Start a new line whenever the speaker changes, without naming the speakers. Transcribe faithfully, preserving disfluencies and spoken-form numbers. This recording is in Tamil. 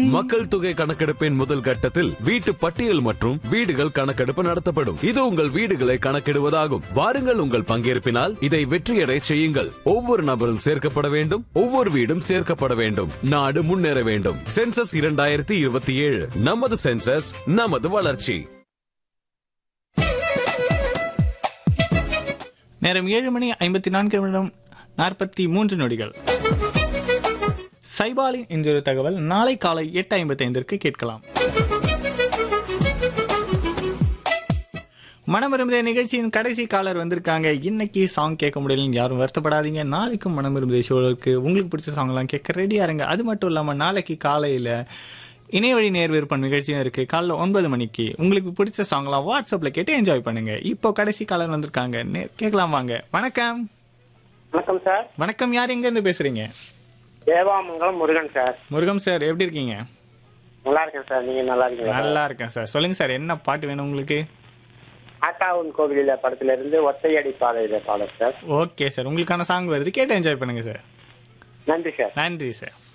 மக்கள் தொகை கணக்கெடுப்பின் முதல் கட்டத்தில் வீட்டு பட்டியல் மற்றும் வீடுகள் கணக்கெடுப்பு நடத்தப்படும். இது உங்கள் வீடுகளை கணக்கிடுவதாகும். வாருங்கள், உங்கள் பங்கேற்பினால் இதை வெற்றியடை செய்யுங்கள். ஒவ்வொரு நபரும் சேர்க்கப்பட வேண்டும், ஒவ்வொரு வீடும் சேர்க்கப்பட வேண்டும். நாடு முன்னேற வேண்டும். சென்சஸ் இரண்டாயிரத்தி இருபத்தி ஏழு, நமது சென்சஸ், நமது வளர்ச்சி.
நேரம் ஏழு மணி ஐம்பத்தி நான்கு நிமிடம் நாற்பத்தி மூன்று நொடிகள். சைபாலின் என்றொரு தகவல் நாளை காலை எட்டு ஐம்பத்தி ஐந்திற்கு கேட்கலாம். மனமிரும்புதே நிகழ்ச்சியின் கடைசி காலர் வந்திருக்காங்க. இன்னைக்கு சாங் கேட்க முடியலன்னு யாரும் வருத்தப்படாதீங்க. நாளைக்கும் மனமிரும்புதே ஷோக்கு உங்களுக்கு பிடிச்ச சாங் எல்லாம் கேட்க ரெடியா இருங்க. அது மட்டும் இல்லாம நாளைக்கு காலையில இணையவழி நேர் விருப்பம் நிகழ்ச்சியும் இருக்கு. காலைல ஒன்பது மணிக்கு உங்களுக்கு பிடிச்ச சாங்லாம் வாட்ஸ்அப்ல கேட்டு என்ஜாய் பண்ணுங்க. இப்போ கடைசி காலர் வந்திருக்காங்க, கேட்கலாம் வாங்க. வணக்கம்.
வணக்கம் சார்.
வணக்கம், யார் எங்க இருந்து பேசுறீங்க?
தேவாமங்கலம் முருகன் சார்.
முருகன் சார், எப்படி இருக்கீங்க?
நல்லா இருக்கேன் சார். நீங்க நல்லா இருக்கீங்க?
நல்லா இருக்கேன் சார். சொல்லுங்க சார், என்ன பாட்டு வேணும் உங்களுக்கு?
ஆட்டாவுன் கோவிலில படத்துல இருந்து ஒத்தையடி பாதையில பாடல் சார்.
ஓகே சார், உங்களுக்கான சாங் வருது, கேட்டு என்ஜாய் பண்ணுங்க சார்.
நன்றி சார்.
நன்றி சார்.